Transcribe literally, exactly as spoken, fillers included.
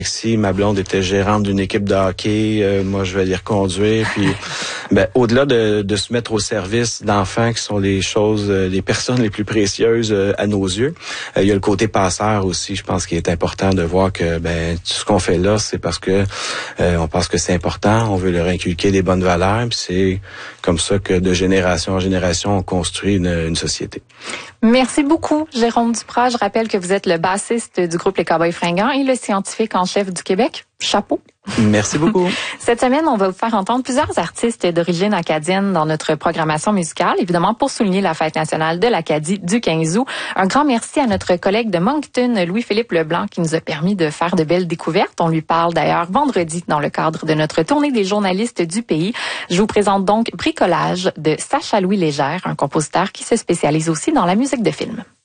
Si ma blonde était gérante d'une équipe de hockey, euh, moi je vais les reconduire. Puis, ben, au-delà de, de se mettre au service d'enfants qui sont les choses, euh, les personnes les plus précieuses euh, à nos yeux, euh, il y a le côté passeur aussi. Je pense qu'il est important de voir que ben tout ce qu'on fait là, c'est parce que euh, on pense que c'est important. On veut leur inculquer des bonnes valeurs. Puis c'est comme ça que de génération en génération, on construit une, une société. Merci beaucoup, Jérôme Duprat. Je rappelle que vous êtes le bassiste du groupe Les Cowboys Fringants et le scientifique en chef du Québec. Chapeau. Merci beaucoup. Cette semaine, on va vous faire entendre plusieurs artistes d'origine acadienne dans notre programmation musicale, évidemment pour souligner la fête nationale de l'Acadie du quinze août. Un grand merci à notre collègue de Moncton, Louis-Philippe Leblanc, qui nous a permis de faire de belles découvertes. On lui parle d'ailleurs vendredi dans le cadre de notre tournée des journalistes du pays. Je vous présente donc Bricolage de Sacha Louis Légère, un compositeur qui se spécialise aussi dans la musique de film.